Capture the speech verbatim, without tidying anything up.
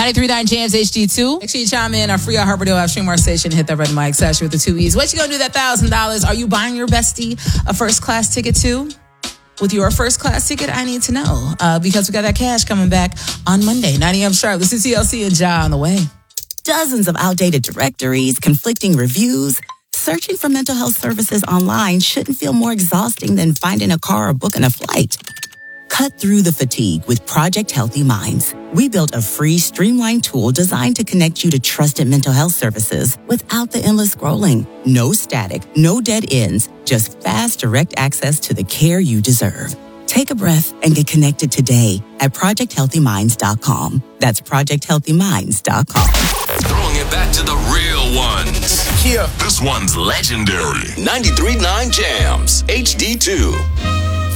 ninety-three point nine Jams H D two. Make sure you chime in our free iHeartRadio app, stream our station, hit that red mic, Sasha with the two E's. What you gonna do that one thousand dollars? Are you buying your bestie a first class ticket too? With your first class ticket, I need to know. Uh, because we got that cash coming back on Monday, nine a.m. sharp. This is T L C and Ja on the way. Dozens of outdated directories, conflicting reviews. Searching for mental health services online shouldn't feel more exhausting than finding a car or booking a flight. Cut through the fatigue with Project Healthy Minds. We built a free, streamlined tool designed to connect you to trusted mental health services without the endless scrolling. No static, no dead ends, just fast, direct access to the care you deserve. Take a breath and get connected today at project healthy minds dot com. That's project healthy minds dot com. Throwing it back to the real ones. Yeah. This one's legendary. ninety-three point nine Jams, H D two.